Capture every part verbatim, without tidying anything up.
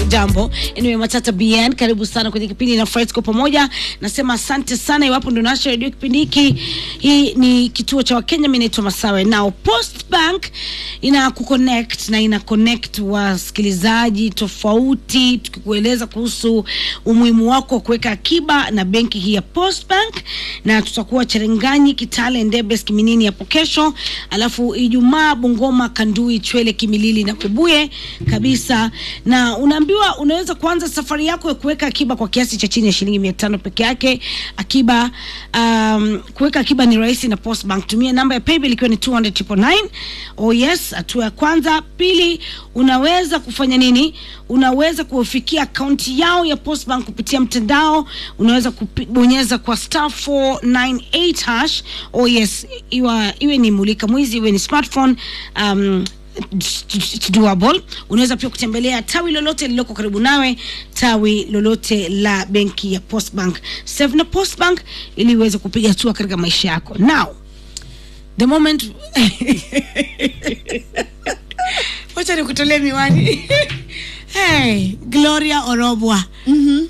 jambo. Anyway, Matata B N, karibu sana kwenye kipindi na Friends kwa pamoja. Nasema asante sana iwapo ndo nasha radio kipindi hiki. Hii ni kituo cha Wakenya, mimi naitwa Masawe. Now Post Bank ina kuconnect na ina connect wasikilizaji tofauti tukikueleza kuhusu umuhimu wako wa kuweka akiba na benki hii ya Post Bank, na tutakuwa Cherengani, Kitale, Ndebes, Kiminini hapo kesho, alafu Ijumaa Bungoma, Kandui, Chwele, Kimilili na Kubuye kabisa. Na unaambiwa unaweza kuanza safari yako ya kuweka akiba kwa kiasi cha chini ya shilingi mia tano peke yake. Akiba um, kuweka akiba ni rahisi na Post Bank. Tumia namba ya paybill ikiwa ni two hundred nine nine nine. Oh yes, hatua ya kwanza. Pili, unaweza kufanya nini? Unaweza kufikia akaunti yao ya Post Bank kupitia mtandao. Unaweza kubonyeza kwa star four nine eight hash. Oh yes, iwa, iwe ni mulika mwizi, iwe ni smartphone, um, it's doable. Unaweza pia kutembelea tawi lolote liloko karibu nawe, tawi lolote la benki ya Post Bank. Save na Post Bank ili uweze kupiga hatua katika maisha yako. Now, the moment wacha nikutolee miwani. Hey, Gloria Orobwa. Mhm.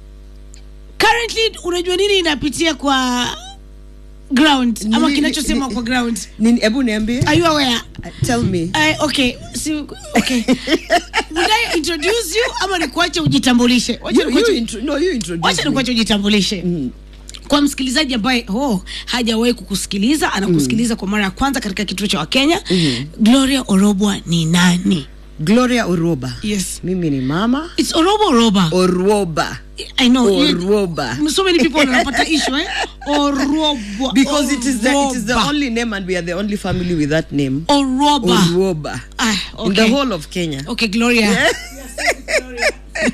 Currently unajua nini inapitia kwa ground ama kinachosema kwa ground? Nini, hebu niambie. Are you aware? Uh, tell me. Uh, okay, si okay. Would I introduce you ama nikuache ujitambulishe? Wacha nikuache intro, no you introduce. Wacha nikuache ujitambulishe. Mm. Kwa msikilizaji ambaye oh hajawahi kukusikiliza, anakusikiliza mm. kwa mara ya kwanza katika kituo cha Wakenya, mm-hmm. Gloria Orobwa ni nani? Gloria Oroba. Yes. Mimi ni mama. It's Oroba Oroba. Oroba. I know. Oroba. So many people wanapata issue eh? Oroba. Because Oroba. it is the it is the only name and we are the only family with that name. Oroba. Oroba. Ah, okay. In the whole of Kenya. Okay, Gloria. Yeah. Yes, Gloria.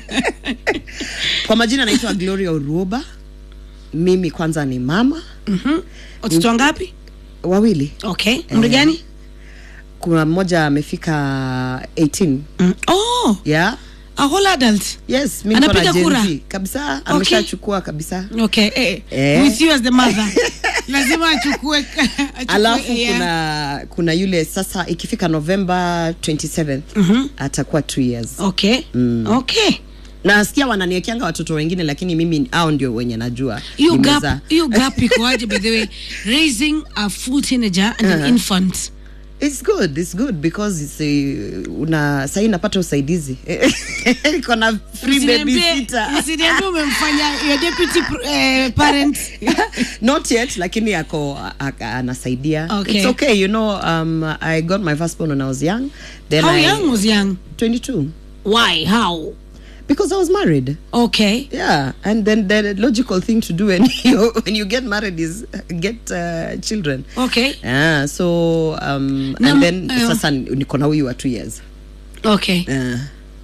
Kwa majina naitwa Gloria Oroba. Mimi kwanza ni mama. Mhm. Watoto wangapi? Wawili. Okay. Umri gani? Eh, kuna mmoja amefika eighteen. Mm. Oh. Yeah. A whole adult. Yes, mimi anapiga kura kabisa, ameshachukua kabisa. Okay, eh, eh. With you as the mother. Lazima achukue achukue. Alafu yeah. kuna kuna yule sasa ikifika November twenty-seventh mm-hmm. atakuwa two years. Okay. Mm. Okay. Na nasikia wananiwekeanga watoto wengine lakini mimi hao ndio wenye najua. You gap, you gap iko aje by the way, raising a full teenager and uh-huh. an infant. It's good, it's good because it's a, una sasa napata usaidizi. Iko na free babysitter. Usiniambie umemfanya your deputy uh, parent. Not yet, lakini yako anasaidia. Okay. It's okay, you know, um I got my first born when I was young. Then How I, young was young? twenty-two. Why? How? Because I was married. Okay. Yeah, and then the logical thing to do when you when you get married is get uh, children. Okay. Yeah, so um Nam, and then uh, sasa niko na huyu wa two years. Okay. Uh,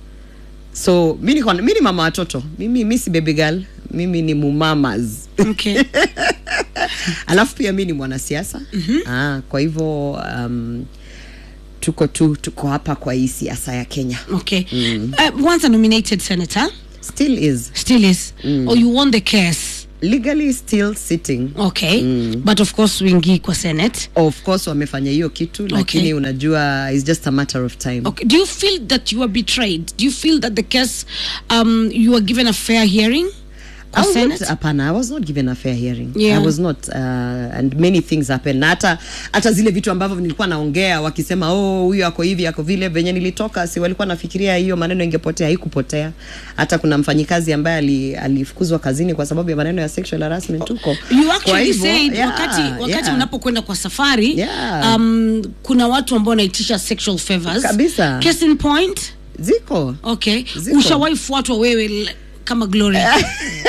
so mimi niko mimi ni mama watoto. Mimi mimi si baby girl. Mimi ni mumamas. Okay. Alafu pia mimi ni mwanasiasa. Mm-hmm. Ah, kwa hivyo um tuko tu tuko hapa kwa hii siasa ya Kenya. Okay. Mm. Uh, once a nominated senator. Still is. Still is. Mm. Or you won the case. Legally still sitting. Okay. Mm. But of course wingi kwa Senate. Of course wamefanya hiyo kitu, okay. Lakini unajua it's just a matter of time. Okay. Do you feel that you are betrayed? Do you feel that the case um you were given a fair hearing? I was not, apana, I was not given a fair hearing. Yeah. I was not, uh, and many things happened. Hata hata zile vitu ambavyo nilikuwa naongea wakisema oh huyu ako hivi ako vile, venye nilitoka si walikuwa nafikiria hiyo maneno ingepotea, haikupotea. Hata kuna mfanyikazi ambaye alifukuzwa kazini kwa sababu ya maneno ya sexual harassment huko. You actually hivyo, said yeah, wakati wakati yeah. unapokwenda kwa safari yeah. um kuna watu ambao wanaitisha sexual favors. Kabisa. Case in point? Ziko. Okay. Ushawahi fuatwa wewe kama Gloria?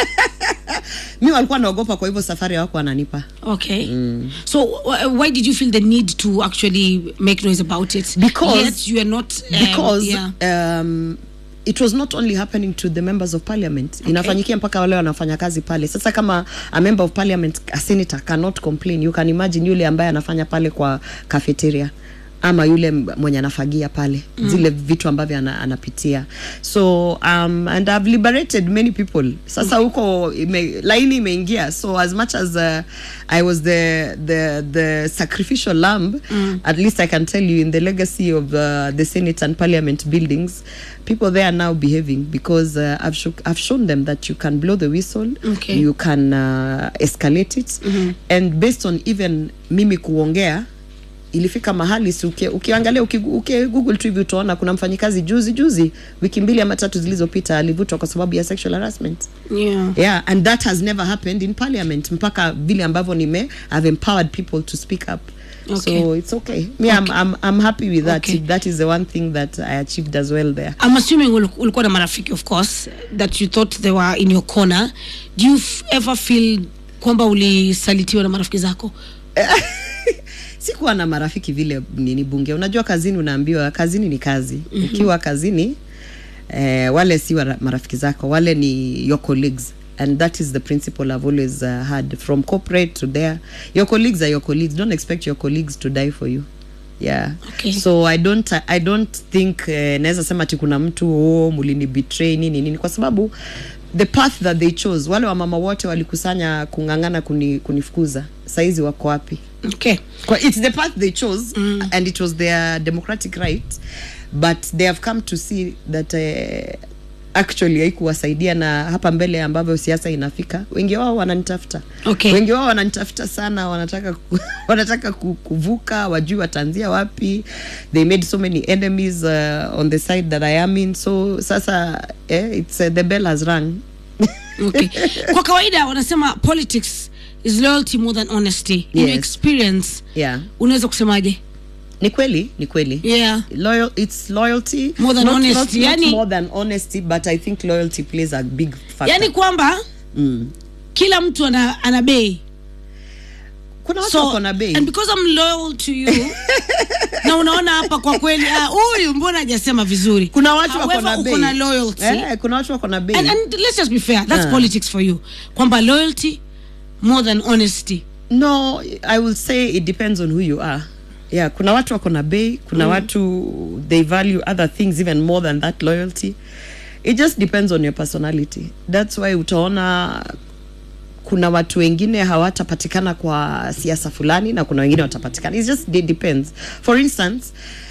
Mimi walikuwa naogopa kwa hivyo safari wako wananipa. Okay. Mm. So uh, why did you feel the need to actually make noise about it? Because yet you are not um, because yeah. um it was not only happening to the members of parliament. Okay. Inafanyikia mpaka wale wanafanya kazi pale. Sasa kama a member of parliament, a senator cannot complain, you can imagine yule ambaye anafanya pale kwa cafeteria. ama yule mwenye anafagia pale mm. zile vitu ambavyo anapitia. So um and I've liberated many people. Sasa huko ime, laini imeingia. So as much as uh, I was the the the sacrificial lamb, mm. at least I can tell you in the legacy of uh, the Senate and Parliament buildings, people there are now behaving because uh, I've sh I've shown them that you can blow the whistle, okay. you can uh, escalate it, mm-hmm. and based on even mimi kuongea ilifika mahali uki, ukiangalia uki, uki Google tu hivi utaona kuna mfanyikazi juzi juzi wiki mbili ama tatu zilizopita alivutwa kwa sababu ya sexual harassment. Yeah. Yeah, and that has never happened in Parliament mpaka vile ambavyo nime I've empowered people to speak up. Okay. So it's okay. Me, okay. I'm, I'm I'm happy with that. Okay. That is the one thing that I achieved as well there. I'm assuming ulikuwa na marafiki, of course, that you thought they were in your corner. Do you ever feel kwamba ulisalitiwa na marafiki zako? Sikuwa na marafiki vile nini bunge. Unajua kazini unaambiwa kazini ni kazi. Mm-hmm. Ukiwa kazini eh, wale si marafiki zako, wale ni your colleagues. And that is the principle I've always uh, had from corporate to there. Your colleagues are your colleagues. Don't expect your colleagues to die for you. Yeah. Okay. So I don't I don't think uh, naweza sema ati kuna mtu oh mulini betray nini nini kwa sababu the path that they chose, wale wa mama wote walikusanya kungangana kuni, kunifukuza. Saizi wako wapi? Okay. It's the path they chose, mm. and it was their democratic right, but they have come to see that uh, actually haikuwasaidia, na hapa mbele ambavyo siasa inafika wengi wao wananitafuta. Okay. Wengi wao wananitafuta sana, wanataka wanataka kuvuka, wajui wataanzia wapi. They made so many enemies uh, on the side that I am in. So sasa eh, it's uh, the bell has rung. Okay. Kwa kawaida wanasema politics is loyalty more than honesty. In Yes. your experience, Yeah. unaweza kusemaje? Ni kweli, ni kweli. Yeah. Loyal, it's loyalty more than not, honesty. Not, yani, not more than honesty, but I think loyalty plays a big factor. Yani kwamba mm. kila mtu ana, ana bei. Kuna watu so, wako na bei. And because I'm loyal to you, na unaona hapa kwa kweli huyu uh, mbona hajasema vizuri. Kuna watu wako na bei. Kuna loyalty. Eh, kuna watu wako na bei. And, and let's just be fair. That's uh. politics for you. Kwamba loyalty more than honesty. No, I will say it depends on who you are. Yeah, kuna watu wako na bei, kuna mm. watu they value other things even more than that loyalty. It just depends on your personality. That's why utaona kuna watu wengine hawatapatikana kwa siasa fulani na kuna wengine watapatikana. It just it depends. For instance,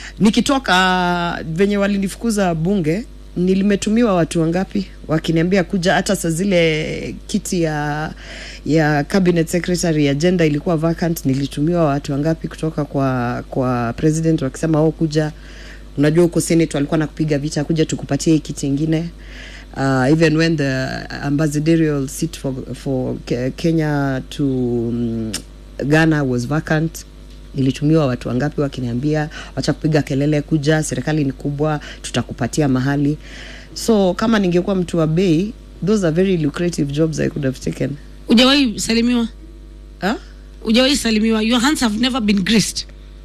nikitoka venye walinifukuza bunge, nilimetumiwa watu wangapi wakiniambia kuja, hata saa zile kiti ya ya cabinet secretary agenda ilikuwa vacant, nilitumiwa watu wangapi kutoka kwa kwa president wakisema oh kuja, unajua uko senate walikuwa nakupiga vita, kuja tukupatie kiti kingine. Uh, even when the ambassadorial seat for for Kenya to um, Ghana was vacant, nilitumiwa watu wangapi wakiniambia wacha kupiga kelele, kuja, serikali ni kubwa, tutakupatia mahali. So kama ningekuwa mtu wa bei, those are very lucrative jobs I could have taken. Hujawahi salimiwa? Huh? Hujawahi salimiwa? Your hands have never been graced.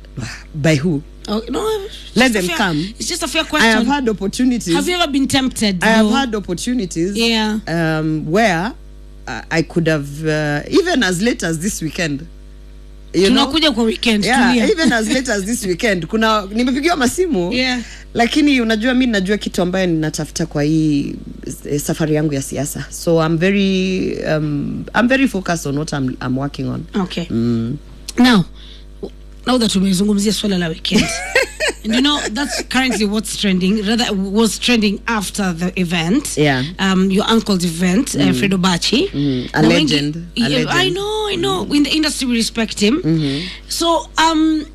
By who? Oh, no, let them fair, come. It's just a fair question. I have had opportunities. Have you ever been tempted? I no? have had opportunities. Yeah. Um, where uh, I could have uh, even as late as this weekend. You know? Tunakuja kwa weekend. Yeah, tulia. even as late as this weekend. Kuna nimepigiwa masimu. Yeah. Lakini unajua mimi najua kitu ambayo ninatafuta kwa hii safari yangu ya siasa. So I'm very um, I'm very focused on what I'm I'm working on. Okay. Mm. Now, now that tumezungumzia swala la weekend. And you know, that's currently what's trending. Rather, was trending after the event. Yeah. Um, your uncle's event, mm. uh, Fredo Bachi. Mm. A legend. He, a legend. I know, I know. Mm. In the industry, we respect him. Mm-hmm. So, um,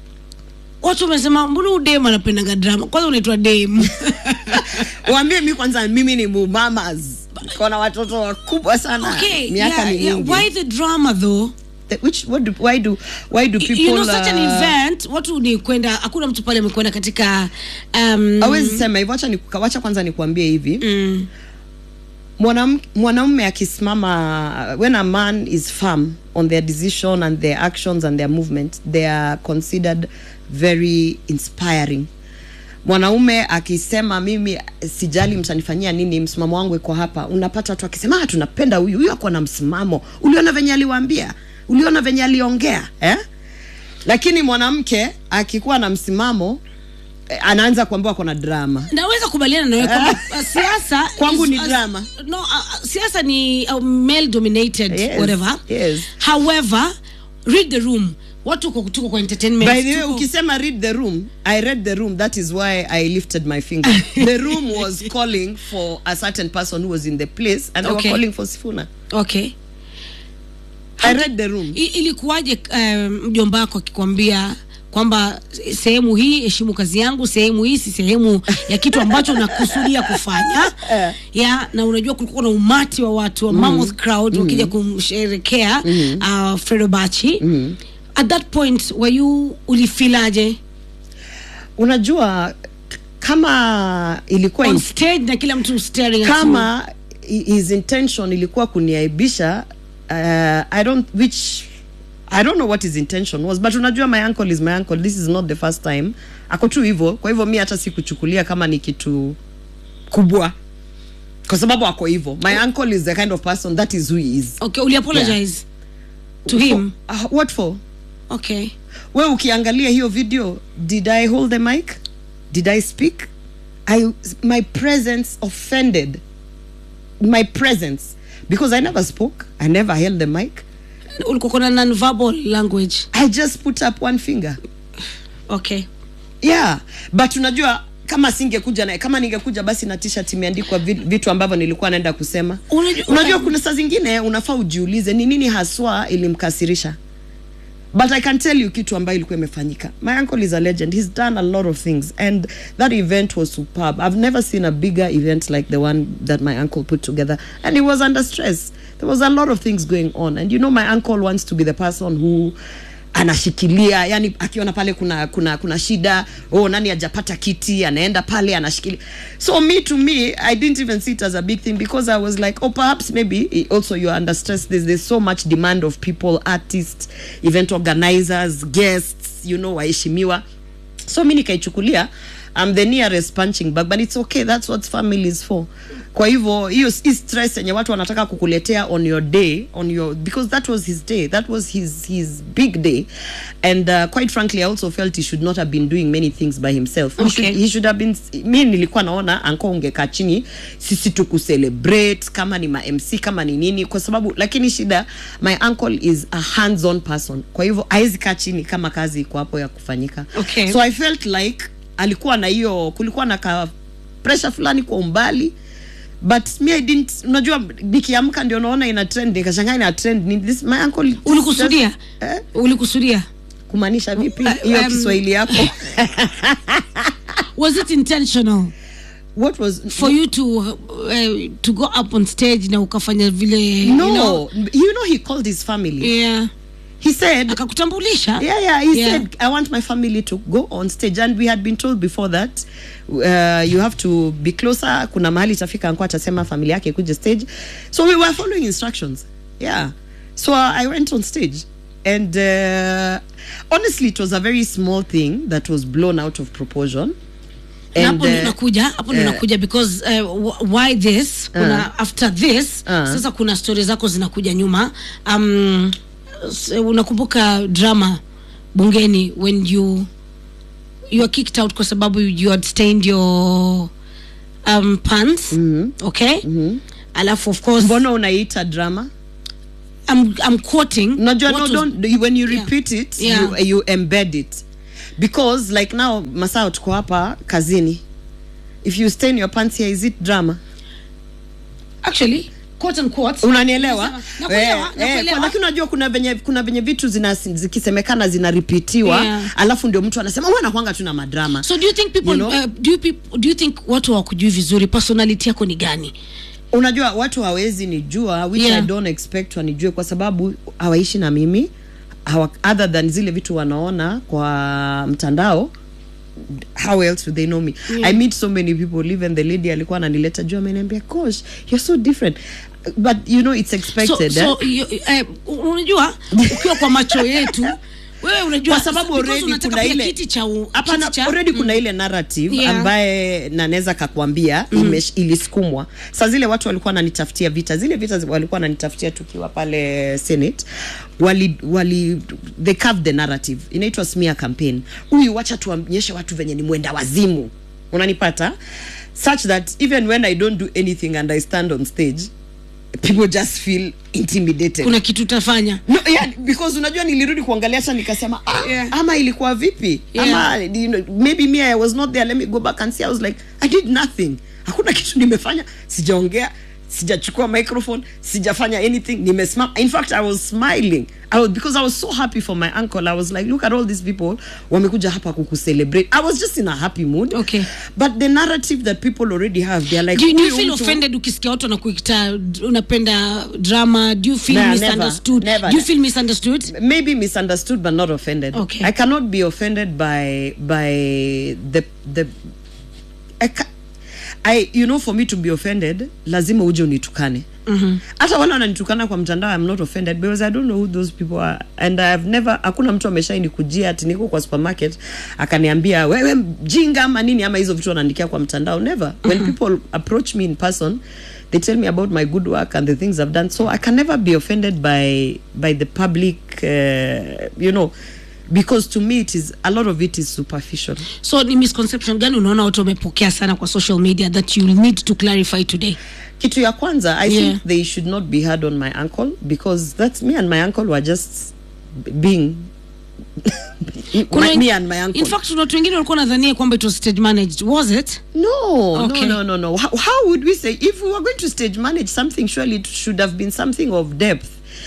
watu wamesema mbona udem anapendanga drama? Kwanza unaitwa dem. Waambie mimi kwanza mimi ni mamas. Kuna watoto wakubwa sana. Okay. Miaka Yeah, ni yeah. Why the drama though? Which what do why do why do people you know such an uh, event watu ni kwenda, hakuna mtu pale amekwenda katika um always sema hivyo. Acha nikawacha kwanza nikuambie hivi. mm. Mwanam mwanamume akisimama, when a man is firm on their decision and their actions and their movement, they are considered very inspiring. Mwanaume akisema mimi sijali mtanifanyia nini, msimamo wangu iko hapa, unapata watu akisema ah tunapenda huyu, huyu ako na msimamo, uliona venye aliwaambia, uliona venye aliongea, eh? Lakini mwanamke akikuwa na msimamo anaanza kuambiwa kuna drama. Naweza kubaliana na wewe kwamba uh, siasa kwangu ni drama. No, uh, siasa ni uh, male dominated, yes, whatever. Yes. However, read the room. Watu kwa kutuko kwa entertainment. By the way, ukisema read the room, I read the room. That is why I lifted my finger. The room was calling for a certain person who was in the place, and they okay. were calling for Sifuna. Okay. I read the room. I, ilikuwaje mjomba um, wako akikwambia kwamba sehemu hii heshimu kazi yangu, sehemu hii si sehemu ya kitu ambacho nakusudia kufanya? Ya, na unajua kulikuwa na umati wa watu wa mm. mammoth crowd mm. wakija kumsherekea mm. uh, Fredo Bachi. Mm. At that point were you ulifilaje? Unajua kama ilikuwa on stage na kila mtu staring kama at his intention ilikuwa kuniaibisha, uh, I don't which I don't know what his intention was, but unajua my uncle is my uncle. This is not the first time ako tu hivyo. Kwa hivyo mimi hata sikuchukulia kama ni kitu kubwa, kwa sababu ako hivyo. My oh. uncle is the kind of person that is who he is. Okay, uli apologize yeah. to for, him? Uh, what for? Okay. Wewe ukiangalia hiyo video, did I hold the mic? Did I speak? I my presence offended. My presence, because I never spoke, I never held the mic. Ulikuwa na non-verbal language. I just put up one finger. Okay. Yeah, but unajua kama singekuja na kama ningekuja basi na t-shirt imeandikwa vitu ambavyo nilikuwa naenda kusema. Unajua, unajua kuna saa zingine unafaa ujiulize ni nini haswa ilimkasirisha. But I can tell you kitu ambayo ilikuwa imefanyika. My uncle is a legend. He's done a lot of things, and that event was superb. I've never seen a bigger event like the one that my uncle put together, and he was under stress. There was a lot of things going on, and you know my uncle wants to be the person who anashikilia, yani akiona pale kuna kuna kuna shida, oh nani hajapata kiti, anaenda pale anashikilia. So me to me, I didn't even see it as a big thing, because I was like, oh perhaps maybe also you're under stress. There's, there's so much demand of people, artists, event organizers, guests, you know, waheshimiwa. So mimi nikaichukulia I'm the nearest punching bag, but it's okay. That's what family is for. Kwa hivyo hiyo stress yenye watu wanataka kukuletea on your day, on your, because that was his day, that was his his big day, and uh, quite frankly I also felt he should not have been doing many things by himself. Okay. He should, he should have been. Mimi nilikuwa naona anko ungekaa chini sisi tu kucelebrate kama ni ma M C kama ni nini, kwa sababu lakini shida, my uncle is a hands-on person. Kwa hivyo haizi kaa chini kama kazi iko hapo ya kufanyika. Okay. So I felt like alikuwa na hiyo, kulikuwa na ka pressure fulani kwa umbali, but me I didn't. Unajua nikiamka ndio naona ina trend, nikashangaa ina trend ni this. My uncle. Ulikusudia? Eh? Ulikusudia? Kumaanisha vipi hiyo uh, um, Kiswahili yako? Was it intentional? What was for you to uh, to go up on stage na ukafanya vile? No, you know? you know he called his family. Yeah. He said akakutambulisha. Yeah, yeah, he yeah. said I want my family to go on stage, and we had been told before that uh, you have to be closer. Kuna mahali tafika anko atasema familia yake kuje stage. So we were following instructions. Yeah. So uh, I went on stage, and uh, honestly it was a very small thing that was blown out of proportion. And hapo uh, nakuja hapo ndo nakuja because uh, why this kuna uh, after this uh, sasa kuna stories zako zinakuja nyuma. um unakumbuka drama bungeni when you you were kicked out kwa sababu you had stained your um pants? Mm-hmm. Okay. Mm-hmm. Alafu of course mbona unaita drama? I'm I'm quoting. No, no, no, don't. When you repeat yeah. it, yeah. you you embed it, because like now Masao tuko hapa kazini. If you stain your pants here, is it drama? Actually, quote and quote. Unanielewa? Nakuelewa, nakuelewa. Lakini unajua kuna venye kuna venye vitu zina zikisemekana zinaripitiwa, yeah. alafu ndio mtu anasema wewe anakuanga tu na madrama. So do you think people, you know? uh, do you people, do you think watu hawakujui vizuri personality yako ni gani? Unajua watu hawezi nijua, which yeah. I don't expect wanijue, kwa sababu hawaishi na mimi. Hawa, other than zile vitu wanaona kwa mtandao, how else would they know me? Yeah. I meet so many people. Even the lady alikuwa ananileta juu ameniambia, gosh, you're so different. But you know it's expected. So, so eh? you, uh, unajua ukiwa kwa macho yetu wewe unajua kwa sababu already kuna ile kiti cha hapana already kuna ile narrative yeah. ambaye nanaweza kakwambia mm. ilisukumwa. Sasa zile watu walikuwa wananitafutia vita, zile vita walikuwa wananitafutia tukiwa pale Senate, wali wali they carved the narrative, inaitwa smear campaign. Huyu wacha tuonyeshe watu venye ni mwenda wazimu, unanipata, such that even when I don't do anything and I stand on stage, people just feel intimidated. Kuna kitu utafanya. No, yeah, because unajua nilirudi kuangalia sasa nikasema ah, yeah. ama ilikuwa vipi? Yeah. Ama you know, maybe me I was not there, let me go back and see. I was like, I did nothing. Hakuna kitu nimefanya, sijaongea, sijachukua microphone, sijafanya anything, nimesimama. In fact, I was smiling. I was, because I was so happy for my uncle. I was like, look at all these people wamekuja hapa kuku celebrate. I was just in a happy mood. Okay. But the narrative that people already have, they're like, do you, do you feel offended ukisikia watu wanakuita unapenda drama? Do you feel nah, misunderstood? Never, never. Do you feel misunderstood? Maybe misunderstood, but not offended. Okay. I cannot be offended by by the the I, ca I you know, for me to be offended, lazima uje unitukane. Mhm. Hata wale wananitukana kwa mtandao, I'm not offended because I don't know who those people are, and I've never, hakuna mtu ameshaini kujia ati niko kwa supermarket akaniambia wewe mjinga ama nini ama hizo vitu wanaandikia kwa mtandao. Never. When mm -hmm. people approach me in person, they tell me about my good work and the things I've done. So I can never be offended by by the public, uh, you know, because to me it is, a lot of it is superficial. So ni misconception gani unaona watu wamepokea sana kwa social media that you need to clarify today? Kitu ya kwanza, I yeah. think they should not be hard on my uncle, because that's me and my uncle were just being my, me and my uncle. In fact, watu wengine walikuwa nadhania kwamba it was stage managed. Was it? No, okay. no, no, no, no. How, how would we say, if we were going to stage manage something, surely it should have been something of depth.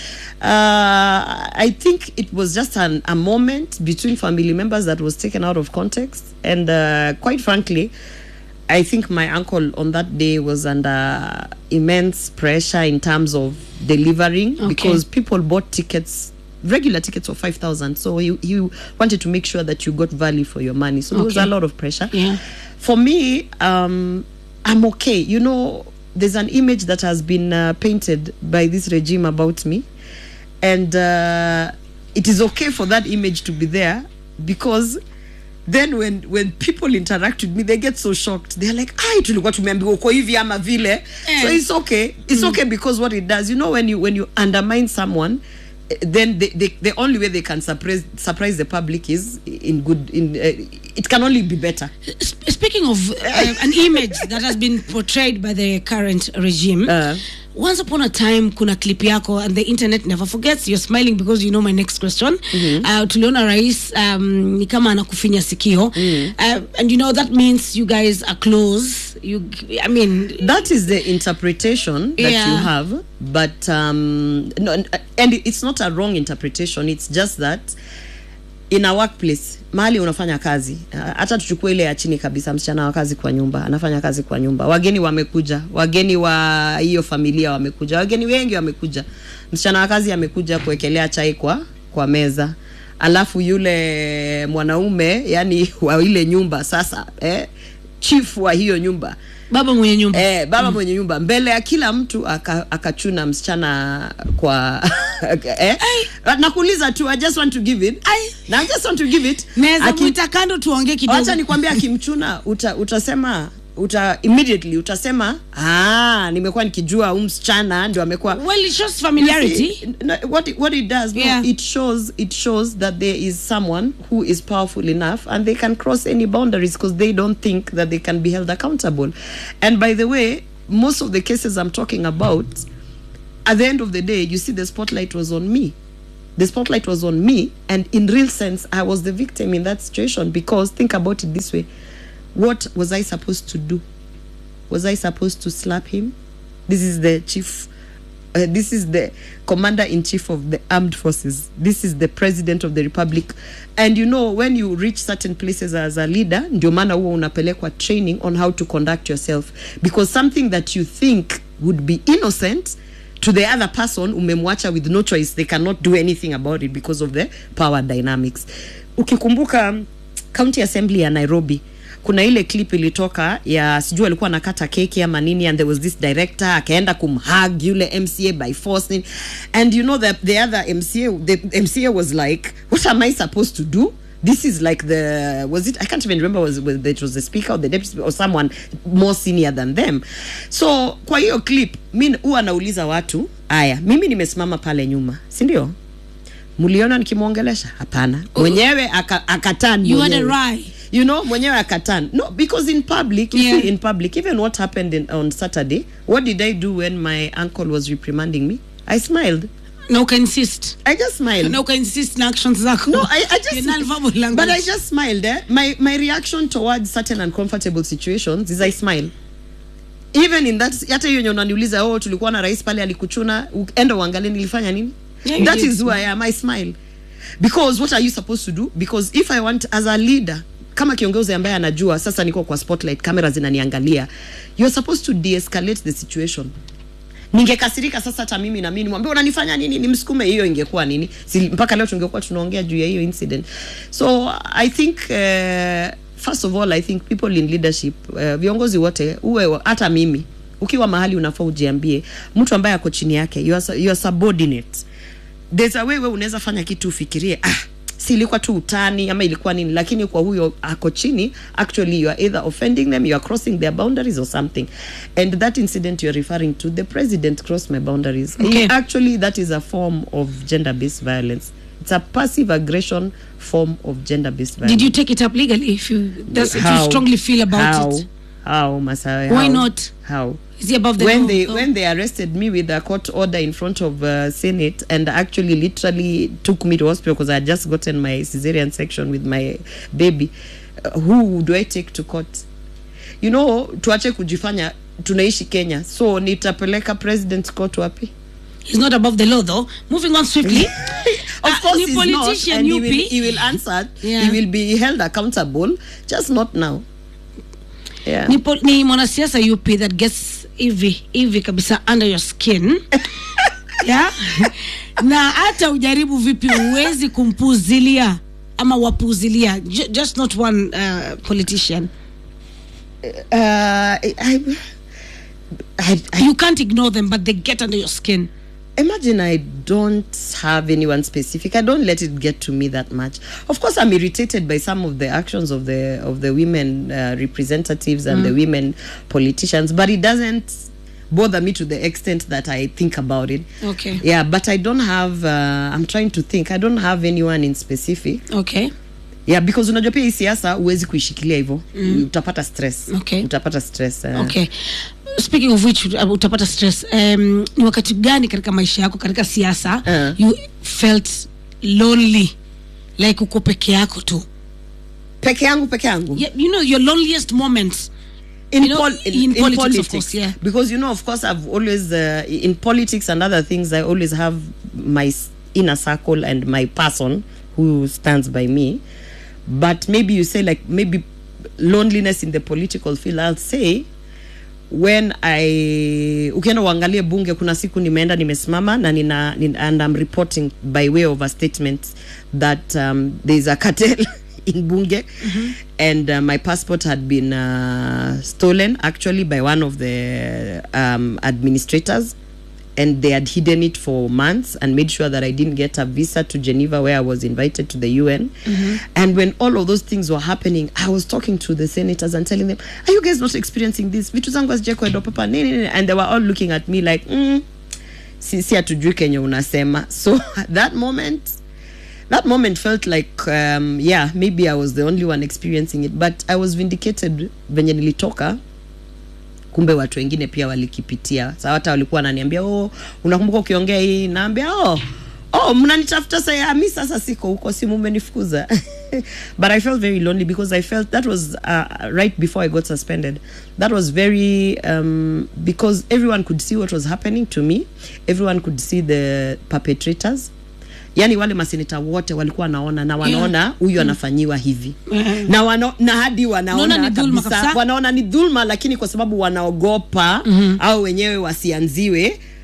Uh, I think it was just an, a moment between family members that was taken out of context, and uh, quite frankly, I think my uncle on that day was under immense pressure in terms of delivering, okay. because people bought tickets, regular tickets of five thousand, so he, he wanted to make sure that you got value for your money, so okay. there was a lot of pressure. Yeah. For me, um, I'm okay. You know, there's an image that has been uh, painted by this regime about me, and uh, it is okay for that image to be there, because then when when people interact with me, they get so shocked. They're like, "Ai, tulikuwa tumeambiwa uko hivi ama vile." So it's okay. It's mm. okay, because what it does, you know, when you when you undermine someone, then they, they, the only way they can surprise surprise the public is in good in uh, it can only be better. Speaking of uh, an image that has been portrayed by the current regime, uh, once upon a time kuna clip yako, and the internet never forgets. You're smiling because you know my next question. Mm-hmm. uh, tuliona rais um, ni kama anakufinya sikio. Mm. uh, and you know that means you guys are close. You, I mean, that is the interpretation that yeah. you have, but um, no, and it's not a wrong interpretation. It's just that in a workplace, mahali unafanya kazi, hata tuchukue ile ya chini kabisa, msichana wa kazi kwa nyumba, anafanya kazi kwa nyumba, wageni wamekuja, wageni wa hiyo familia wamekuja, wageni wengi wamekuja, msichana wa kazi amekuja kuwekelea chai kwa kwa meza, alafu yule mwanaume, yani wa ile nyumba sasa, eh, chief wa hiyo nyumba, baba mwenye nyumba, eh, baba mm. mwenye nyumba, mbele ya kila mtu akachuna aka msichana kwa eh, nakuuliza tu, I just want to give it I, na I just want to give it naweza kuita kando tuongee kidogo. Acha nikwambia, akimchuna uta, utasema uta immediately utasema ah, nimekuwa nikijua huyu msichana ndio amekuwa. Well, it shows familiarity. See, what it, what it does, yeah. no, it shows it shows that there is someone who is powerful enough and they can cross any boundaries because they don't think that they can be held accountable. And by the way, most of the cases I'm talking about, at the end of the day, you see, the spotlight was on me. The spotlight was on me, and in real sense, I was the victim in that situation, because think about it this way. What was I supposed to do? Was I supposed to slap him? This is the chief, uh, this is the commander-in-chief of the armed forces. This is the president of the republic. And you know, when you reach certain places as a leader, ndio maana huwa unapelekwa training on how to conduct yourself. Because something that you think would be innocent, to the other person, umemwacha with no choice. They cannot do anything about it because of the power dynamics. Ukikumbuka County Assembly ya Nairobi, kuna ile clip ilitoka ya sijui alikuwa anakata keki ama nini, and there was this director akaenda kumhug yule M C A by force, and you know that the other M C A, the M C A was like, what am I supposed to do? This is like the, was it, I can't even remember, was whether it was the speaker or the deputy speaker or someone more senior than them. So kwa hiyo clip mimi huwa nauliza watu, aya mimi nimesimama pale nyuma, si ndio? Muliona nikimuongelesha? Hapana. Mwenyewe akatan. You had a right. You know, mwenyewe akatan. No, because in public, you yeah. see, in public, even what happened in, on Saturday, what did I do when my uncle was reprimanding me? I smiled. No, can insist. I just smiled. No, can insist in actions zako. No, I, I just. You're non-verbal language. But I just smiled. Eh? My my reaction towards certain uncomfortable situations is I smile. Even in that, hata hiyo unaniuliza, oh tulikuwa na rais pale alikuchuna, enda uangalie nilifanya nini? Yeah, that is who I am. I smile. Because what are you supposed to do? Because if I want, as a leader, kama kiongozi ambaye anajua sasa niko kwa spotlight, kamera zinaniangalia, you're supposed to de-escalate the situation. Ningekasirika sasa hata mimi na mimi nimwambie unanifanya nini, nimsukume, hiyo ingekuwa nini? Si mpaka leo tungekuwa tunaongea juu ya hiyo incident. So I think uh, first of all, I think people in leadership, uh, viongozi wote, uwe hata mimi, ukiwa mahali unafaa ujiambie mtu ambaye ako chini yake, you are, you are subordinate. There's a way wewe unaweza fanya kitu ufikirie, ah si ilikuwa tu utani ama ilikuwa nini, lakini kwa huyo ako chini, actually you are either offending them, you are crossing their boundaries or something. And that incident you are referring to, the president crossed my boundaries. Okay. He, actually that is a form of gender-based violence. It's a passive aggression form of gender-based violence. Did you take it up legally if you that's if how, you strongly feel about how, it? How, Masawe? Why how, not? How? Is he above the when law? they oh. when they arrested me with a court order in front of uh, Senate, and actually literally took me to hospital because I had just gotten my cesarean section with my baby, uh, who do I take to court? You know, tuache kujifanya tunaishi Kenya, so nitapeleka president court wapi? He's not above the law though. Moving on swiftly. Of uh, course he's politician not, and he U P. will, he will answer. Yeah. He will be held accountable, just not now. Yeah. Ni, ni mwanasiasa U P that gets hivi hivi kabisa under your skin. Yeah. Na hata ujaribu vipi uwezi kumpuzilia ama wapuzilia. J just not one uh, politician. Uh, I, I, I, I, you can't ignore them, but they get under your skin. Imagine I don't have anyone specific. I don't let it get to me that much. Of course, I'm irritated by some of the actions of the of the women uh, representatives and mm. the women politicians, but it doesn't bother me to the extent that I think about it. Okay. Yeah, but I don't have. Uh, I'm trying to think. I don't have anyone in specific. Okay. Yeah, because unajua pia hii siasa huwezi kuishikilia hivyo. Mm. Utapata stress. Okay. Utapata stress. Uh, okay. Speaking of which, uh, utapata stress. Um, ni wakati gani katika maisha yako katika siasa uh. you felt lonely, like uko peke yako tu? Peke yangu, peke yangu. Yeah, you know your loneliest moments. In, you know, pol in, in, in politics, politics, of course, yeah. Because you know, of course, I've always uh, in politics and other things, I always have my inner circle and my person who stands by me. But maybe you say like maybe loneliness in the political field. I'll say when I ukienda uangalie bunge, kuna siku nimeenda nimesimama na nina, nina and I'm reporting by way of a statement that um, there's a cartel in bunge. Mm-hmm. And uh, my passport had been uh, stolen actually by one of the um, administrators, and they had hidden it for months and made sure that I didn't get a visa to Geneva, where I was invited to the U N. Mm-hmm. And when all of those things were happening, I was talking to the senators and telling them, are you guys not experiencing this? Vitu zangu hazijawekwa edo papa, nini nini. And they were all looking at me like, mm, si, si hatujui kenye unasema. So that moment, that moment felt like, um, yeah, maybe I was the only one experiencing it. But I was vindicated venye nilitoka. Kumbe watu wengine pia walikipitia. Sasa hata walikuwa wananiambia, "Oh, unakumbuka ukiongea hii?" Naambia, "Oh, oh mnanitafuta sasa, mimi sasa siko huko, si mmenifukuza." But I felt very lonely because I felt that was uh, right before I got suspended. That was very um, because everyone could see what was happening to me. Everyone could see the perpetrators. Yani wale maseneta wote walikuwa naona na wanaona huyu yeah. anafanyiwa hivi. Yeah. Na wano, na hadi wanaona kabisa, wanaona ni dhulma, lakini kwa sababu wanaogopa mm -hmm. au wenyewe wasianziwe,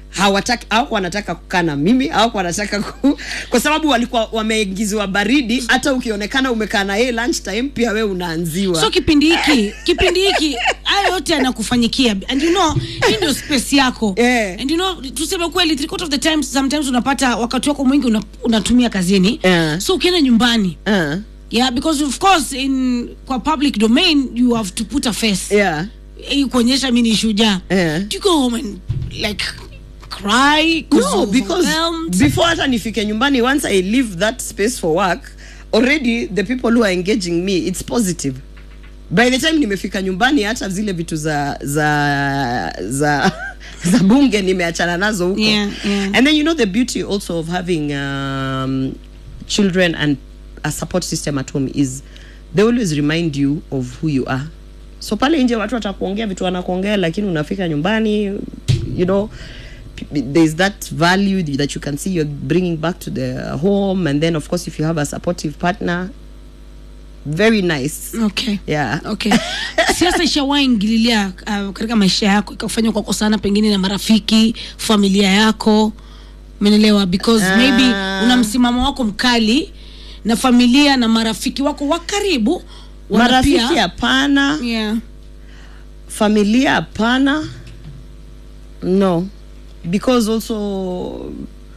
hawataki au wanataka kukaa na mimi au wanataka ku, kwa sababu walikuwa wameingizwa baridi. Hata ukionekana umekaa na yeye lunch time pia wewe unaanziwa. So kipindi hiki kipindi hiki hayo yote yanakufanyikia, and you know hii ndio space yako. Yeah. And you know tuseme kweli, three quarter of the times sometimes unapata wakati wako mwingi una, unatumia kazini. Yeah. So ukienda nyumbani uh. yeah, because of course in kwa public domain you have to put a face. Yeah. Hii kuonyesha mimi ni shujaa. Yeah. Do you go home and like cry? No, because before hata nifike nyumbani, once I leave that space for work, already the people who are engaging me, it's positive. By the time nimefika nyumbani, hata zile vitu za za za za bunge nimeachana nazo huko. Yeah, yeah. And then you know the beauty also of having um, children and a support system at home is they always remind you of who you are. So pale nje watu watakuongea vitu wanakuongea, lakini unafika nyumbani, you know, there's that value that you can see you're bringing back to the home. And then of course if you have a supportive partner, very nice. Okay. Yeah. Okay. Siasa ishawahi ingililia uh, katika maisha yako ikafanya kwa kosana pengine na marafiki, familia yako? Umeelewa? Because uh, maybe una msimamo wako mkali na familia na marafiki wako wa karibu. Marafiki hapana. Yeah. Familia hapana. No. Because also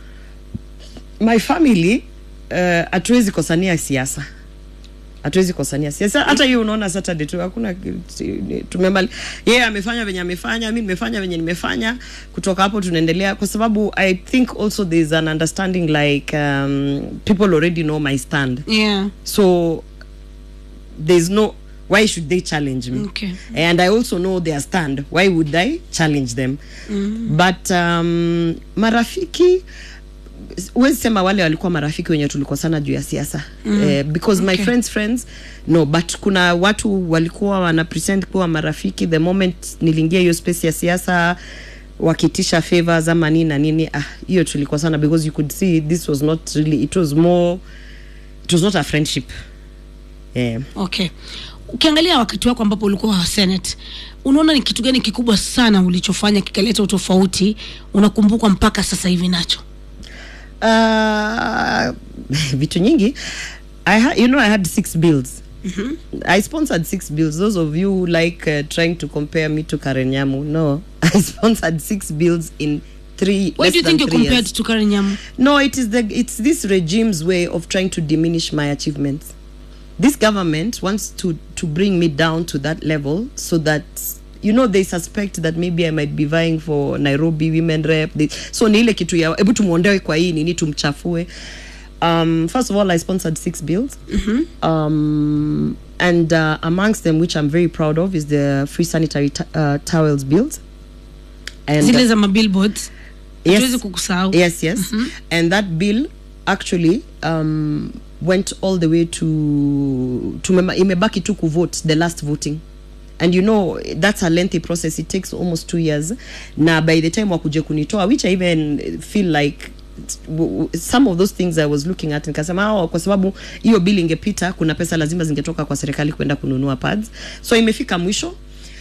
my family uh, hatuwezi kosania siasa. Hatuwezi kosania siasa. Hata hiyo unaona Saturday tu hakuna tumemali. Yeye yeah, amefanya venye amefanya, mimi nimefanya venye nimefanya. Kutoka hapo tunaendelea kwa sababu I think also there's an understanding like um, people already know my stand. Yeah. So there's no why should they challenge me? Okay. And I also know their stand. Why would I challenge them? Mm-hmm. But um, marafiki, huwezi sema wale walikuwa marafiki wenye tulikuwa sana juu ya siasa. Mm. Uh, because okay. my friends friends no, but kuna watu walikuwa wana present kuwa marafiki the moment niliingia hiyo space ya siasa, wakitisha favors ama nini na nini. Ah, hiyo tulikuwa sana because you could see this was not really, it was more, it was not a friendship. Yeah. Okay. Ukiangalia wakati wako ambapo ulikuwa wa Senate, unaona ni kitu gani kikubwa sana ulichofanya kikaleta utofauti unakumbukwa mpaka sasa hivi nacho? Uh, vitu nyingi. I ha you know I had six bills. Mm-hmm. I sponsored six bills. Those of you who like uh, trying to compare me to Karen Nyamu, no. I sponsored six bills in three. Why do you think you're compared years. to Karen Nyamu? No, it is the it's this regime's way of trying to diminish my achievements. This government wants to to bring me down to that level so that, you know, they suspect that maybe I might be vying for Nairobi women rep. They, so ni ile kitu ya hebu tumuondoe kwa hii nini tumchafue. Um, first of all, I sponsored six bills. Mm-hmm. Um, and uh, amongst them, which I'm very proud of, is the free sanitary t uh, towels bills. And zile za mabillboards. Yes, yes, yes. Mm-hmm. And that bill actually um, went all the way to to imebaki tu kuvote, the last voting. And you know, that's a lengthy process. It takes almost two years. Na by the time wakuje kunitoa, which I even feel like some of those things I was looking at, nikasema oh, kwa sababu hiyo bill ingepita, kuna pesa lazima zingetoka kwa serikali kwenda kununua pads. So imefika mwisho.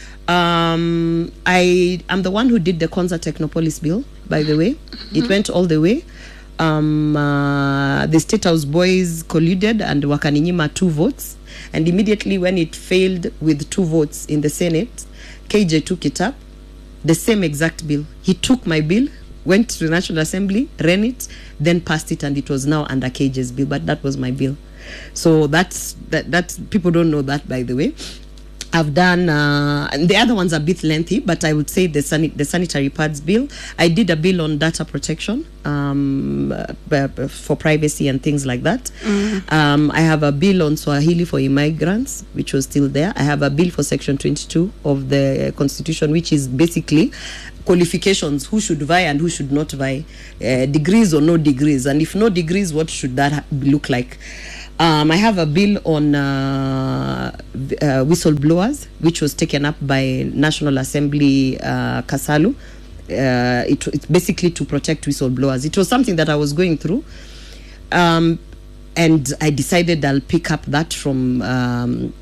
Um, I am the one who did the Konza Technopolis bill, by the way. Mm-hmm. It went all the way. Um, uh, the State House boys colluded and wakaninyima two votes. And immediately when it failed with two votes in the Senate, K J took it up, the same exact bill. He took my bill, went to the National Assembly, ran it, then passed it, and it was now under K J's bill. But that was my bill. So that's that. That people don't know that, by the way. I've done, uh, and the other ones are a bit lengthy, but I would say the, sani the sanitary pads bill. I did a bill on data protection um, uh, for privacy and things like that. Mm-hmm. um, I have a bill on Swahili for immigrants, which was still there. I have a bill for section twenty-two of the Constitution, which is basically qualifications, who should vie and who should not vie, uh, degrees or no degrees, and if no degrees, what should that look like? Um, I have a bill on uh, uh, whistleblowers, which was taken up by National Assembly uh, Kasalu. Uh, it, it's basically to protect whistleblowers. It was something that I was going through, um, and I decided I'll pick up that from um,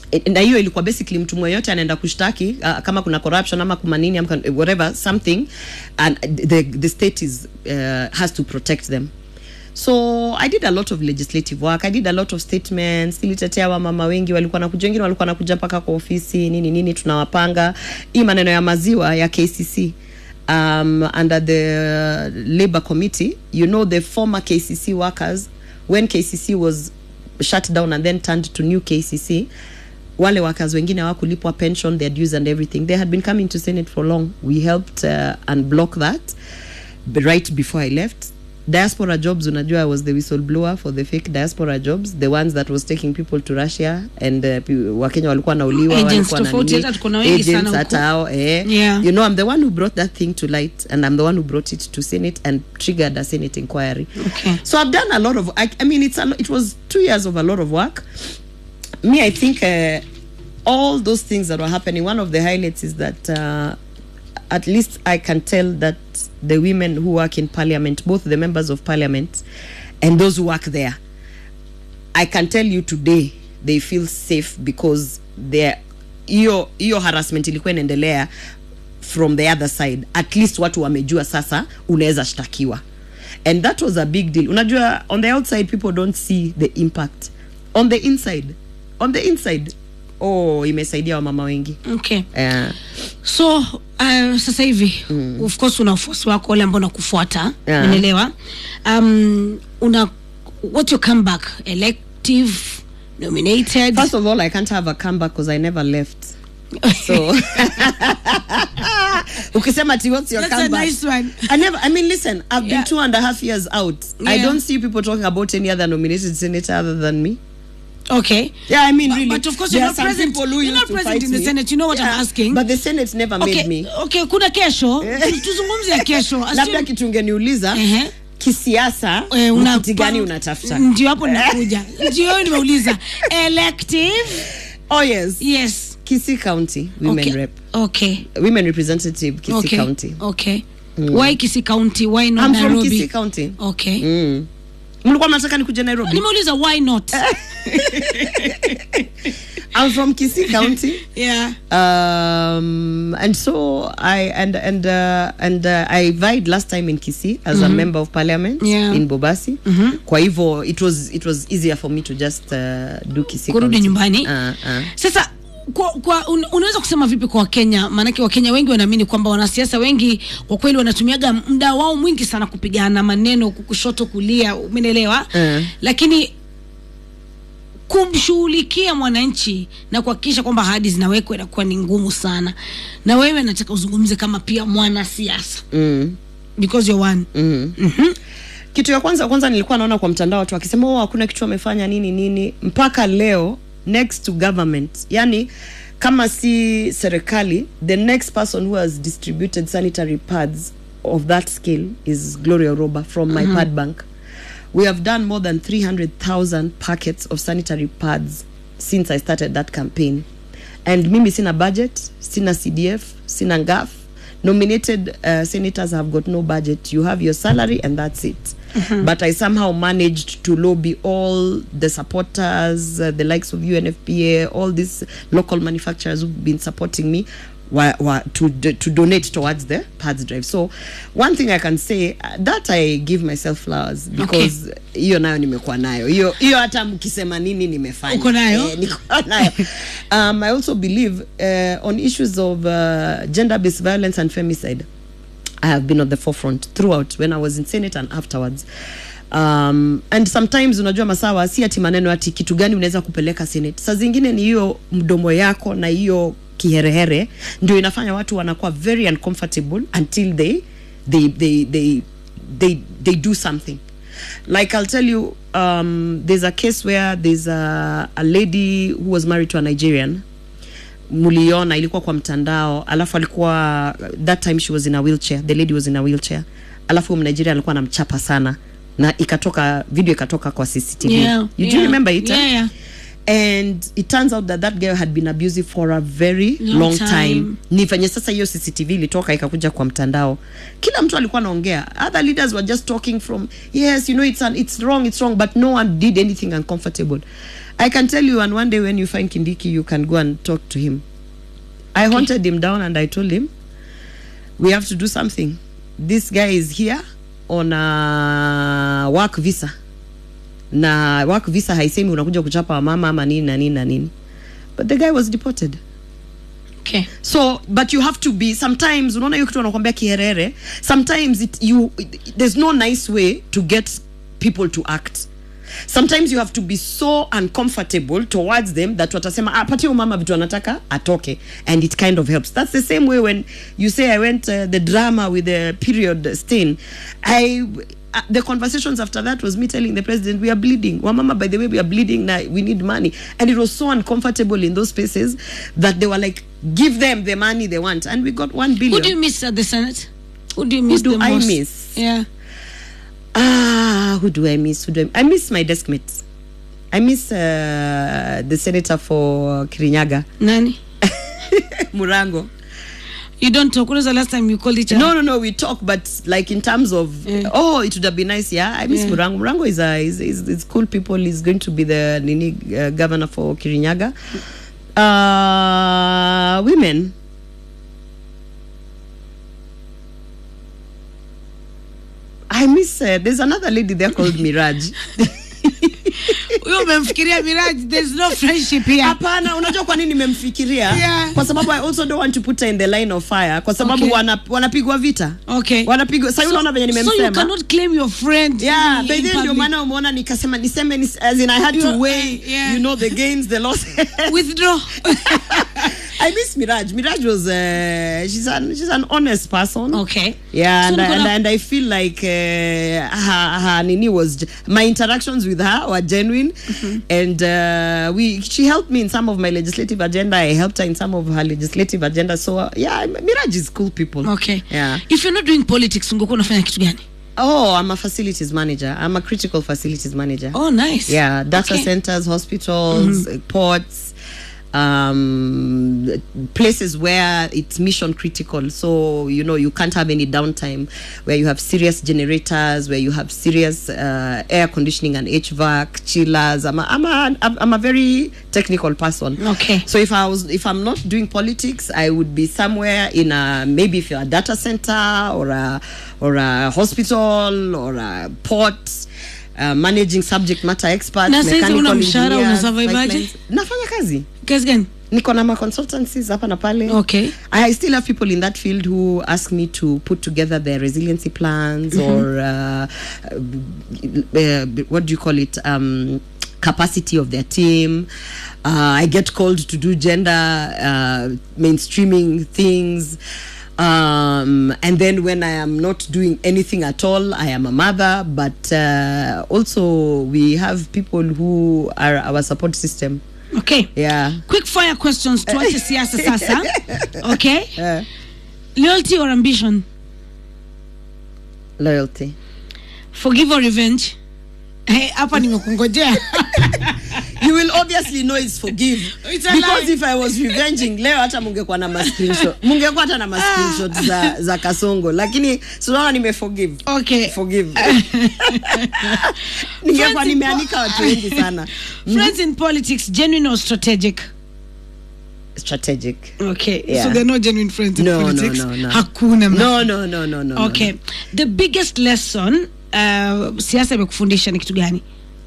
na hiyo ilikuwa basically mtu mmoja anaenda kushtaki uh, kama kuna corruption ama kuma nini ama whatever something, and the the state is uh, has to protect them. So I did a lot of legislative work. I did a lot of statements. Nilitetea wa mama wengi walikuwa nakuja, wengine walikuwa nakuja mpaka kwa ofisi nini nini, tunawapanga hii maneno ya maziwa ya K C C um, under the Labor Committee. You know, the former K C C workers, when K C C was shut down and then turned to new K C C, wale workers wengine hawakulipwa pension, their dues and everything. They had been coming to Senate for long. We helped uh, unblock that right before I left. Diaspora jobs, unajua, I was the whistleblower for the fake diaspora jobs, the ones that was taking people to Russia, and uh, Wakenya walikuwa nauliwa, walikuwa na nini, agents hata hao, eh. Yeah. You know, I'm the one who brought that thing to light, and I'm the one who brought it to Senate and triggered a Senate inquiry. Okay. So I've done a lot of, I, I mean, it's a, it was two years of a lot of work. Me, I think uh, all those things that were happening, one of the highlights is that uh, at least I can tell that the women who work in parliament, both the members of parliament and those who work there, I can tell you today they feel safe because their iyo iyo harassment ilikuwa inaendelea from the other side. At least watu wamejua sasa unaweza shtakiwa, and that was a big deal. Unajua, on the outside people don't see the impact. On the inside, on the inside, oh, imesaidia wa mama wengi. Okay. Yeah. So uh, sasa hivi mm. of course una wafuasi wako wale ambao nakufuata, yeah. Unaelewa? Um una what's your comeback? Elective, nominated? First of all, I can't have a comeback because I never left. So ukisema ati what's your That's comeback? A nice one. I never, I mean, listen, I've yeah. been two and a half years out. Yeah. I don't see people talking about any other nominated senator other than me. Okay. Yeah, I mean, really. But, but of course, you're not present. You're not present in the me. Senate. You know what yeah. I'm asking. But the Senate never okay. made me. Okay, kuna kesho. Tuzungumze ya kesho. Labda kitu ungeniuliza. Uh-huh. Kisiasa, eh, una kiti gani unatafuta? Ndio hapo ninakuja. Ndio nimeuliza. Elective. Oh yes. Yes. Kisii County women okay. rep. Okay. Women representative Kisii okay. County. Okay. Mm. Why Kisii County? Why not I'm Nairobi? I'm from Kisii County. Okay. Mm. Mlikuwa mnataka nikuje Nairobi? Nimeuliza why not? I'm from Kisii County. Yeah. Um, and so I and and uh, and uh, I vied last time in Kisii as mm-hmm. a member of parliament yeah. in Bobasi. Mm-hmm. Kwa hivyo it was it was easier for me to just uh, do Kisii kurudi County. Nyumbani. Uh, uh. Sasa kwa, kwa un, unaweza kusema vipi kwa Wakenya? Maanake Wakenya wengi wanaamini kwamba wanasiasa wengi kwa kweli wanatumiaga muda wao mwingi sana kupigana maneno kushoto kulia, umeelewa? Uh. Lakini kumshughulikia mwananchi na kuhakikisha kwamba ahadi zinawekwa inakuwa ni ngumu sana. Na wewe nataka uzungumze kama pia mwanasiasa. Mm. Because you're one. Mm. Mhm. Kitu ya kwanza kwanza nilikuwa naona kwa mtandao watu wakisema oh hakuna kitu wamefanya nini nini mpaka leo next to government. Yani kama si serikali, the next person who has distributed sanitary pads of that scale is Gloria Roba from my mm-hmm. pad bank. We have done more than three hundred thousand packets of sanitary pads since I started that campaign. And mimi sina budget, sina C D F, sina N G A F. Nominated uh, senators have got no budget. You have your salary and that's it. Mm-hmm. But I somehow managed to lobby all the supporters, uh, the likes of U N F P A, all these local manufacturers who've been supporting me wa, wa, to to donate towards the pads drive. So one thing I can say uh, that I give myself flowers because hiyo okay. nayo nimekuwa nayo. Hiyo hiyo hata mkisema nini nimefanya. Uko nayo? Eh, niko nayo. um, I also believe uh, on issues of uh, gender-based violence and femicide. I have been on the forefront throughout when I was in Senate and afterwards. Um, and sometimes unajua Masawa si ati maneno ati kitu gani unaweza kupeleka Senate. Saa zingine ni hiyo mdomo yako na hiyo kiherehere ndio inafanya watu wanakuwa very uncomfortable until they they they they they, they do something. Like I'll tell you, um, there's a case where there's a, a lady who was married to a Nigerian. Muliona ilikuwa kwa mtandao, alafu alikuwa that time she was in a wheelchair, the lady was in a wheelchair, alafu Mnigeria alikuwa anamchapa sana na ikatoka video ikatoka kwa C C T V. Yeah, you yeah, do remember it? Yeah, yeah. and it turns out that that girl had been abusive for a very long, long time, time. Nifanye sasa hiyo C C T V ilitoka ikakuja kwa mtandao, kila mtu alikuwa anaongea, other leaders were just talking from yes, you know, it's an, it's wrong it's wrong, but no one did anything uncomfortable. I can tell you, and one day when you find Kindiki, you can go and talk to him. I okay. hunted him down and I told him, we have to do something. This guy is here on a work visa. Na work visa haisemi unakuja kuchapa wa mama ama nini na nini na nini. But the guy was deported. Okay. So, but you have to be, sometimes, unaona hiyo kitu wanakuambia kiherere, sometimes it, you, it, there's no nice way to get people to act. Sometimes you have to be so uncomfortable towards them that watasema ah, pati mama vitu anataka atoke, and it kind of helps. That's the same way when you say I went uh, the drama with the period stain. I uh, the conversations after that was me telling the president, we are bleeding. Wamama, by the way, we are bleeding now, we need money. And it was so uncomfortable in those spaces that they were like, give them the money they want, and we got one billion. Who do you miss at the Senate? Who do you miss Who do the I most? miss? Yeah. Ah, who do I miss? Who do I, I miss my desk mates. I miss uh, the senator for Kirinyaga. Nani? Murango. You don't talk. When was the last time you called each other? No, no, no. We talk, but like in terms of yeah. oh, it would have been nice. Yeah, I miss yeah. Murango. Murango is a is is, is cool people. He's going to be the Nini uh, governor for Kirinyaga. Uh, women. I miss uh, there's another lady there called Miraj. Wewe umemfikiria Miraj, there's no friendship here. Hapana, unajua kwa nini nimemfikiria? Yeah. Kwa sababu I also don't want to put her in the line of fire. Kwa sababu okay. wana wanapigwa vita. Okay. Wanapigwa. Sasa so, unaona venye nimemsema. So you cannot claim your friend. Yeah, but then ndio maana umeona nikasema niseme nis, as in I had to weigh, uh, yeah. you know, the gains, the losses. Withdraw. I miss Miraj. Miraj was uh, she's an she's an honest person. Okay. Yeah, so and, I, and, and I feel like uh, her her nini was my interactions with her were genuine, mm-hmm. and uh, we she helped me in some of my legislative agenda. I helped her in some of her legislative agenda. So uh, yeah, Miraj is cool people. Okay. Yeah. If you're not doing politics, ungekuwa unafanya kitu gani? Oh, I'm a facilities manager. I'm a critical facilities manager. Oh, nice. Yeah, data okay. centers, hospitals, mm-hmm. ports. Um places where it's mission critical, so you know you can't have any downtime, where you have serious generators, where you have serious uh, air conditioning and H V A C chillers. I'm a, I'm a I'm a very technical person. Okay. So if I was if I'm not doing politics, I would be somewhere in a, maybe if you're a data center or a or a hospital or a port. Uh, managing subject matter experts, na mechanical engineers. Unafanya nafanya kazi. Kazi gani? Niko na ma consultancies hapa na pale. Okay. I still have people in that field who ask me to put together their resiliency plans, mm-hmm. or uh, uh, what do you call it? Um, capacity of their team. Uh, I get called to do gender uh, mainstreaming things. Um, and then when I am not doing anything at all, I am a mother, but uh, also we have people who are our support system. Okay. Yeah. Quick fire questions. Tuache siasa sasa. Okay. Yeah. Loyalty or ambition? Loyalty. Forgive or revenge? Hey, hapa nimekungojea. You will obviously know it's forgive. It's because lie. If I was revenging, leo hata mungekuwa na ma screenshot. Mungekuwa hata na ma screenshot za za Kasongo. Lakini sunaona nime forgive. Okay. Forgive. Ningekuwa nimeanika watu wengi sana. Friends in politics, genuine or strategic? Strategic. Okay. Yeah. So they're not genuine friends in no, politics. No, no, no. Hakuna. No, no, no, no, no. Okay. No. The biggest lesson uh, siasa imekufundisha ni kitu gani?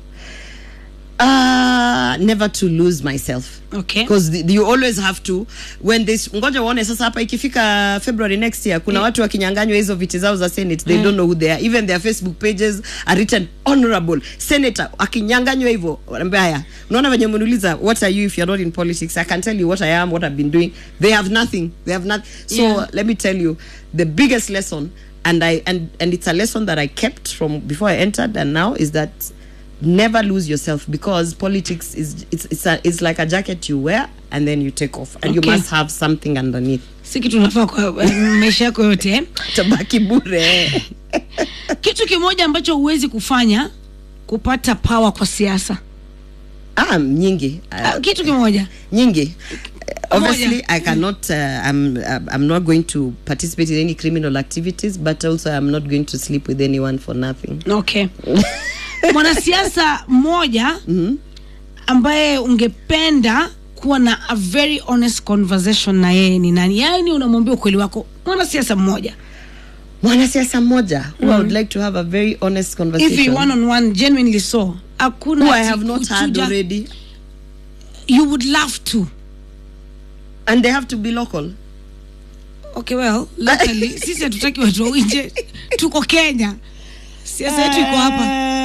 Uh, never to lose myself. Okay. Because you always have to, when this, ngoja uone sasa hapa ikifika February next year, kuna yeah. watu wakinyanganywa hizo viti zao za Senate, they yeah. don't know who they are. Even their Facebook pages are written honorable senator. Akinyanganywa hivyo, wanaambia haya. Unaona venye mnuliza, what are you if you're not in politics? I can tell you what I am, what I've been doing. They have nothing. They have not. So yeah. let me tell you, the biggest lesson, and I and and it's a lesson that I kept from before I entered and now, is that never lose yourself, because politics is it's it's, a, it's like a jacket you wear and then you take off, and okay. you must have something underneath. Si kitu unafaa kwa maisha yako yote tabaki bure. Kitu kimoja ambacho huwezi kufanya kupata power kwa siasa. Ah, nyingi. Uh, Ah, kitu kimoja. Nyingi. Obviously, Moja. I cannot. Uh, I'm. Uh, I'm not going to participate in any criminal activities, but also I'm not going to sleep with anyone for nothing. Okay. Mwanasiasa mmoja Mhm. ambaye ungependa kuwa na a very honest conversation na yeye ni nani? Yaani unamwambia ukweli wako. Mwanasiasa mmoja. Mwanasiasa mmoja who I would like to have a very honest conversation. If you one on one genuinely so. Hakuna who I ati have not had kuchuja. already, You would love to. and they have to be local. Okay, well, locally sisi hatutaki watu wa nje. Tuko Kenya. Siasa yetu iko hapa.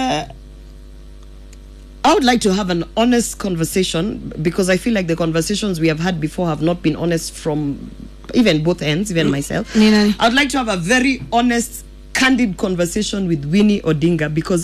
I would like to have an honest conversation because I feel like the conversations we have had before have not been honest from even both ends, even myself. Ni nani? I would like to have a very honest, candid conversation with Winnie Odinga because